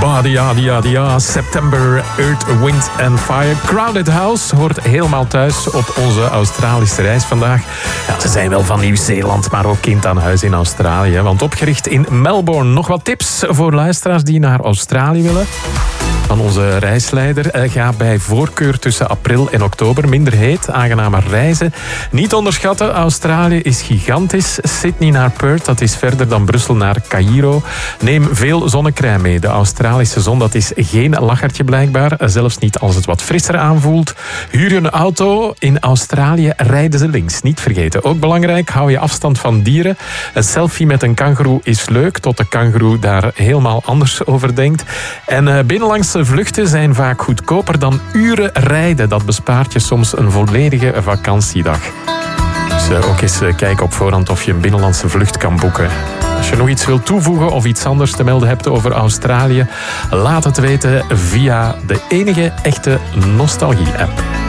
Badia, September, Earth, Wind and Fire. Crowded House hoort helemaal thuis op onze Australische reis vandaag. Ja, ze zijn wel van Nieuw-Zeeland, maar ook kind aan huis in Australië. Want opgericht in Melbourne. Nog wat tips voor luisteraars die naar Australië willen? Van onze reisleider. Ga bij voorkeur tussen april en oktober. Minder heet, aangenamer reizen. Niet onderschatten, Australië is gigantisch. Sydney naar Perth, dat is verder dan Brussel naar Caïro. Neem veel zonnecrème mee. De Australische zon, dat is geen lachertje blijkbaar. Zelfs niet als het wat frisser aanvoelt. Huur je een auto. In Australië rijden ze links. Niet vergeten. Ook belangrijk, hou je afstand van dieren. Een selfie met een kangoeroe is leuk, tot de kangoeroe daar helemaal anders over denkt. En binnenlands vluchten zijn vaak goedkoper dan uren rijden. Dat bespaart je soms een volledige vakantiedag. Dus ook eens kijken op voorhand of je een binnenlandse vlucht kan boeken. Als je nog iets wilt toevoegen of iets anders te melden hebt over Australië, laat het weten via de enige echte nostalgie-app.